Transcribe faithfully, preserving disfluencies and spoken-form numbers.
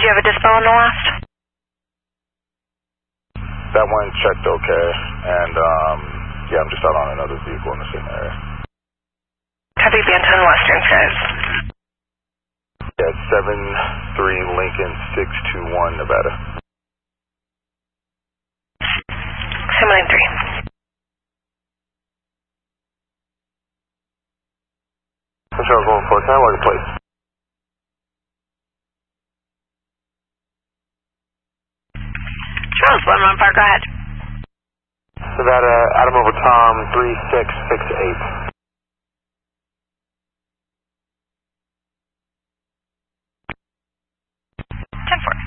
you have a dispo on the last? That one checked okay, and um, yeah, I'm just out on another vehicle in the same area. Copy Banton Western says. Yeah, seven three Lincoln six two one Nevada. seven nine three. Control going for time, where the place? Charles, one one four, go ahead. Nevada, Adam over Tom, three six six eight.